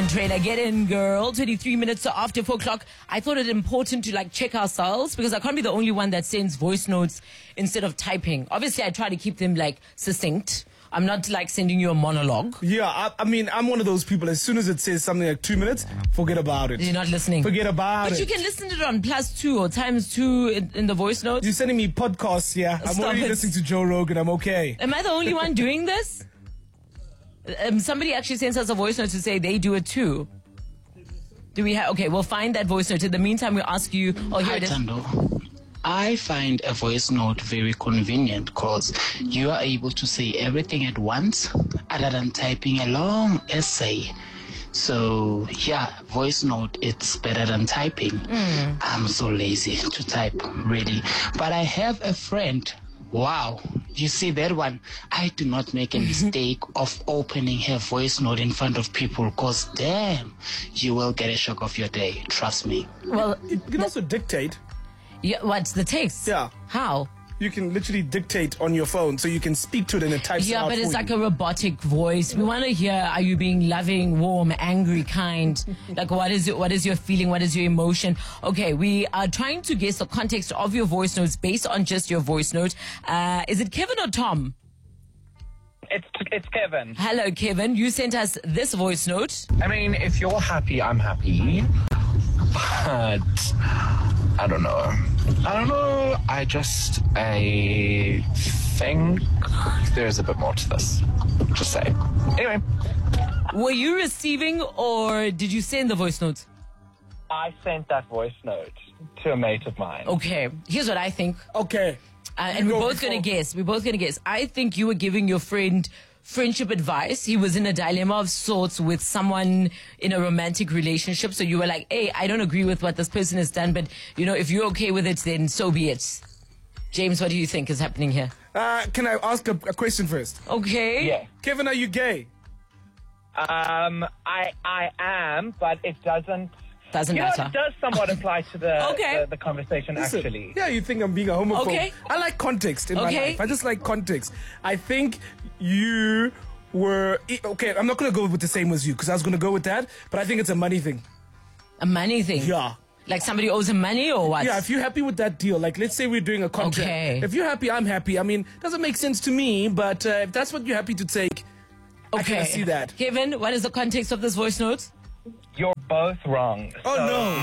Megan Trainor. Get in, girl. 23 minutes after 4 o'clock. I thought it important to check ourselves because I can't be the only one that sends voice notes instead of typing. Obviously, I try to keep them succinct. I'm not sending you a monologue. Yeah, I mean, I'm one of those people. As soon as it says something like 2 minutes, forget about it. You're not listening. Forget about it. But you can listen to it on +2 or ×2 in the voice notes. You're sending me podcasts, yeah? I'm already listening to Joe Rogan. I'm okay. Am I the only one doing this? Somebody actually sends us a voice note to say they do it too. Do we have? Okay, we'll find that voice note. In the meantime, we'll ask you. Oh, here it is. Tando. I find a voice note very convenient because you are able to say everything at once other than typing a long essay. So, yeah, voice note, it's better than typing. I'm so lazy to type, really. But I have a friend. Wow. You see that one? I do not make a mistake of opening her voice note in front of people because, damn, you will get a shock of your day. Trust me. Well, you can also dictate. Yeah, what's the text? Yeah. How? You can literally dictate on your phone, so you can speak to it and it types it out. Yeah, but it's for like you. a robotic voice. We want to hear, are you being loving, warm, angry, kind? What is your feeling? What is your emotion? Okay, we are trying to guess the context of your voice notes based on just your voice note. Is it Kevin or Tom? It's Kevin. Hello, Kevin. You sent us this voice note. I mean, if you're happy, I'm happy. But I don't know. I think there's a bit more to this. Just say. Anyway. Were you receiving or did you send the voice note? I sent that voice note to a mate of mine. Okay. Here's what I think. Okay. And we're both going to guess. I think you were giving your friend friendship advice. He was in a dilemma of sorts with someone in a romantic relationship. So you were like, hey, I don't agree with what this person has done, but, if you're okay with it, then so be it. James, what do you think is happening here? Can I ask a question first? Okay. Yeah. Kevin, are you gay? I am, but it doesn't matter. It does somewhat apply to the the conversation, Listen, actually. Yeah, you think I'm being a homophobe. Okay. I like context in my life. I just like context. I think you were... Okay, I'm not going to go with the same as you because I was going to go with that, but I think it's a money thing. A money thing? Yeah. Like somebody owes him money or what? Yeah, if you're happy with that deal, let's say we're doing a contract. Okay. If you're happy, I'm happy. I mean, it doesn't make sense to me, but if that's what you're happy to take, I can see that. Kevin, what is the context of this voice note? You're both wrong. Oh, so no.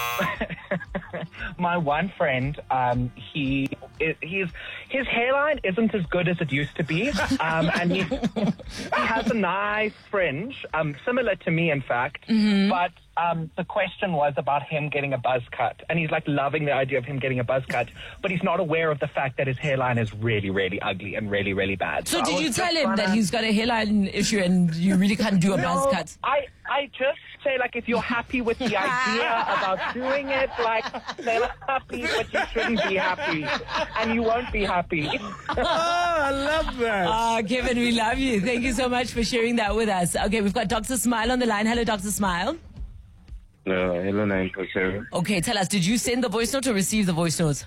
My one friend, his hairline isn't as good as it used to be, and he has a nice fringe, similar to me, in fact. But the question was about him getting a buzz cut, and he's loving the idea of him getting a buzz cut, but he's not aware of the fact that his hairline is really, really ugly and really, really bad. So did you tell him that he's got a hairline issue and you really can't do a buzz cut? I just say, if you're happy with the idea about doing it, say happy, but you shouldn't be happy, and you won't be happy. Oh, I love that. Kevin, we love you. Thank you so much for sharing that with us. Okay, we've got Dr. Smile on the line. Hello, Dr. Smile. Hello, 947. Okay, tell us, did you send the voice note or receive the voice note?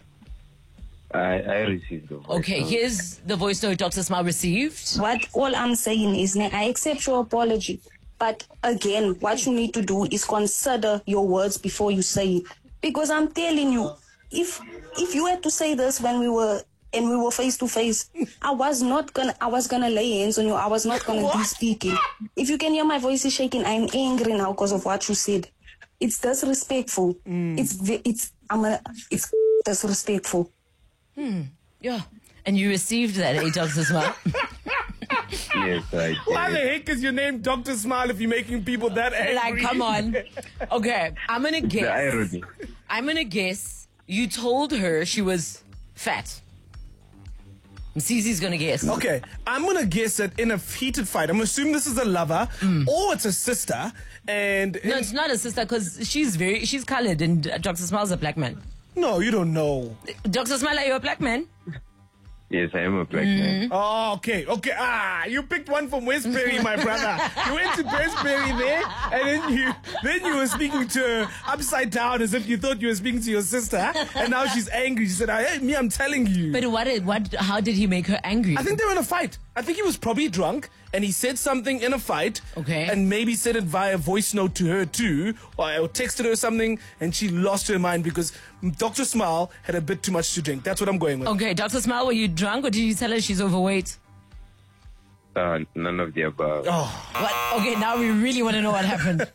I received the voice Okay, note. here's the voice note Dr. Smile received. What all I'm saying is, I accept your apology. But again, what you need to do is consider your words before you say it. Because I'm telling you, if you had to say this when we were face to face, I was gonna lay hands on you. I was not gonna be speaking. If you can hear my voice is shaking, I'm angry now because of what you said. It's disrespectful. It's disrespectful. Yeah. And you received that, Dr. Smile? Yes, I did. Why the heck is your name Dr. Smile if you're making people that angry? Come on. Okay, I'm going to guess. The irony. I'm going to guess you told her she was fat. Cece's going to guess. Okay, I'm going to guess that in a heated fight, I'm assuming this is a lover or it's a sister. And No, it's not a sister because she's colored and Dr. Smile's a black man. No, you don't know. Dr. Smile, are you a black man? Yes, I am a black man. Oh, okay. You picked one from Westbury, my brother. You went to Westbury there, and then you were speaking to her upside down as if you thought you were speaking to your sister, and now she's angry. She said, "Hey, I'm telling you." But how did he make her angry? I think they were in a fight. I think he was probably drunk and he said something in a fight. Okay. And maybe said it via voice note to her too, or texted her something, and she lost her mind because Dr. Smile had a bit too much to drink. That's what I'm going with. Okay, Dr. Smile, were you drunk or did you tell her she's overweight? None of the above. Oh, What? Okay, now we really want to know what happened.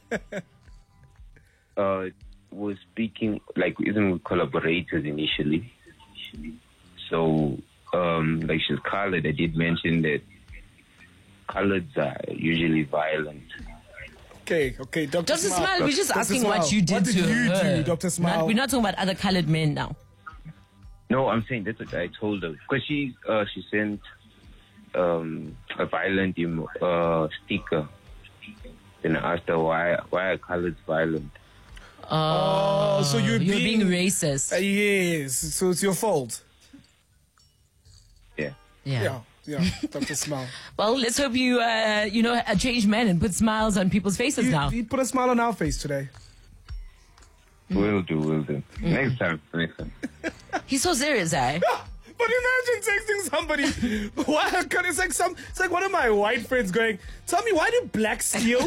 Was speaking, like, isn't we collaborators initially? So, like, she's colored. I did mention that coloreds are usually violent. okay, Dr. Dr. Smile, we're just Dr. asking Smile, what you did what did to you her. do, Dr. Smile? We're not talking about other colored men now. No, I'm saying that's what I told her. Because she sent a violent sticker. Then I asked her why are colors violent? Oh, so you're being racist. Yes, so it's your fault. Yeah. Yeah. Yeah, Dr. Smile. Well, let's hope you, a changed man and put smiles on people's faces now. You put a smile on our face today. Will do. Next time. He's so serious, eh? But imagine texting somebody. It's like one of my white friends going, "Tell me, why do blacks steal?"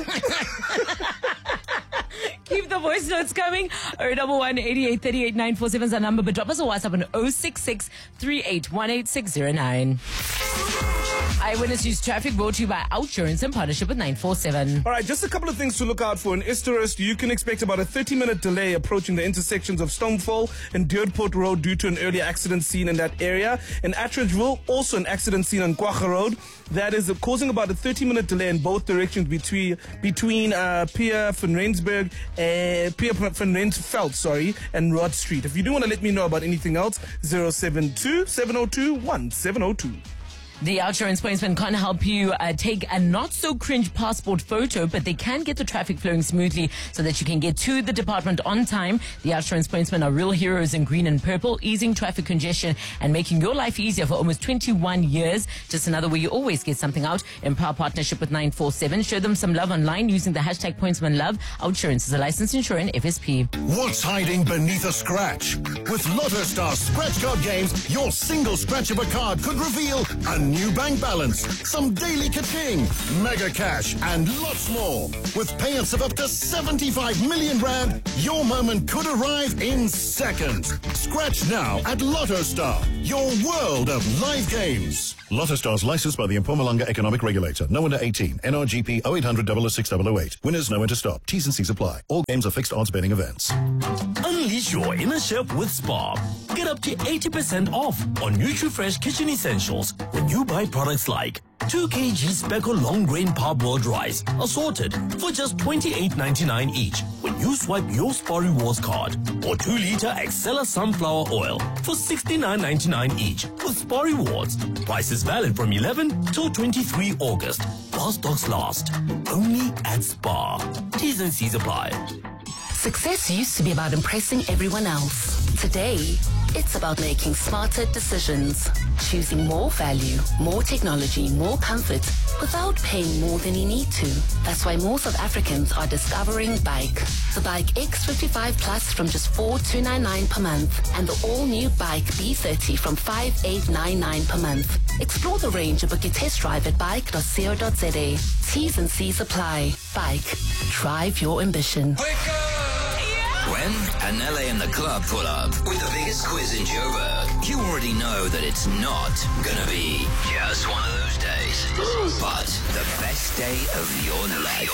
Keep the voice notes coming. 011-8838-947 is our number, but drop us a WhatsApp on 066 3818 Eyewitness News Traffic brought to you by Outsurance in partnership with 947. All right, just a couple of things to look out for. In Isterhurst, you can expect about a 30-minute delay approaching the intersections of Stonefall and Deerport Road due to an earlier accident scene in that area. In Attridgeville, also an accident scene on Quagga Road. That is causing about a 30-minute delay in both directions between Pierre van Rensveld, and Rod Street. If you do want to let me know about anything else, 072-702-1702. The Outsurance policeman can't help you take a not-so-cringe passport photo, but they can get the traffic flowing smoothly so that you can get to the department on time. The Outsurance policemen are real heroes in green and purple, easing traffic congestion and making your life easier for almost 21 years. Just another way you always get something out. In power partnership with 947. Show them some love online using the hashtag PointsmanLove. Outsurance is a licensed insurer and FSP. What's hiding beneath a scratch? With Lotto Star scratch card games, your single scratch of a card could reveal a new bank balance, some daily ka-ching, mega cash, and lots more. With payouts of up to 75 million rand, your moment could arrive in seconds. Scratch now at Lotto Star, your world of live games. Lotto Star's licensed by the Mpumalanga Economic Regulator. No under 18. NRGP 0800 006 Winners know when to stop. T's and C's apply. All games are fixed odds betting events. Unleash your inner chef with Spar. Get up to 80% off on NutriFresh kitchen essentials when you buy products like 2 kg Speckle long grain parboiled rice, assorted, for just $28.99 each when you swipe your Spar Rewards card, or 2 liter Excella sunflower oil for $69.99 each with Spar Rewards. Prices valid from 11 till 23 August. While stocks last. Only at Spar. T's and C's apply. Success used to be about impressing everyone else. Today, it's about making smarter decisions. Choosing more value, more technology, more comfort without paying more than you need to. That's why more South Africans are discovering Bike. The Bike X55 Plus from just $4,299 per month and the all-new Bike B30 from $5,899 per month. Explore the range and book your test drive at bike.co.za. T's and C's apply. Bike. Drive your ambition. When Anele and the club pull up with the biggest quiz in Joburg, you already know that it's not gonna be just one of those days, but the best day of your life.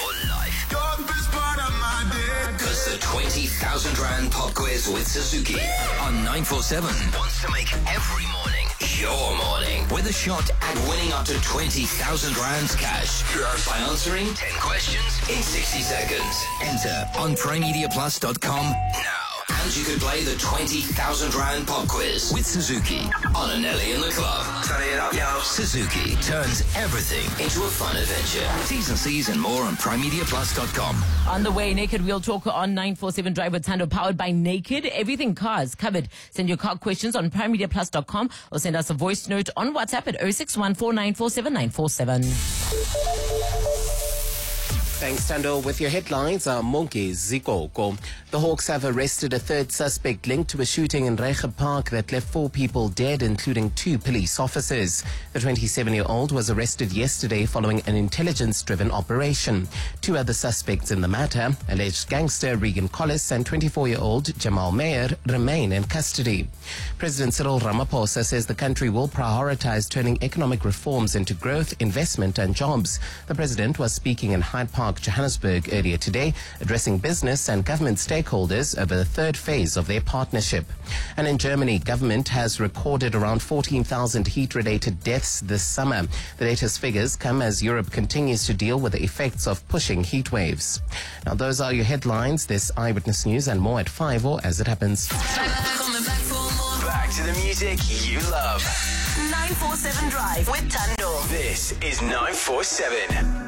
Because the 20,000 Rand pop quiz with Suzuki on 947 wants to make every morning your morning with a shot at winning up to 20,000 Rands cash by answering 10 questions in 60 seconds. Enter on PrimeMediaPlus.com now. And you could play the 20,000 Rand pop quiz with Suzuki on Anele in the club. Turn it up, yo. Suzuki turns everything into a fun adventure. T's and C's and more on PrimeMediaPlus.com. On the way, Naked Wheel Talker on 947 Drive with Tando, powered by Naked. Everything cars covered. Send your car questions on PrimeMediaPlus.com or send us a voice note on WhatsApp at 0614947947. Thanks, Tando. With your headlines, Monke Zikoko. The Hawks have arrested a third suspect linked to a shooting in Reiche Park that left 4 people dead, including 2 police officers. The 27-year-old was arrested yesterday following an intelligence-driven operation. 2 other suspects in the matter, alleged gangster Regan Collis and 24-year-old Jamal Mayer, remain in custody. President Cyril Ramaphosa says the country will prioritize turning economic reforms into growth, investment and jobs. The president was speaking in Hyde Park, Johannesburg earlier today, addressing business and government stakeholders over the third phase of their partnership. And in Germany, government has recorded around 14,000 heat-related deaths this summer. The latest figures come as Europe continues to deal with the effects of pushing heat waves. Now, those are your headlines. There's Eyewitness News and more at 5 or as it happens. Back to the music you love. 947 Drive with Tando. This is 947.